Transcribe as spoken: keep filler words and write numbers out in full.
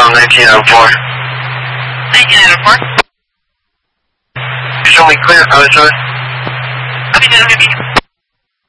nineteen oh four. nineteen oh four? Show me clear, oh, sorry. Copy that, I'm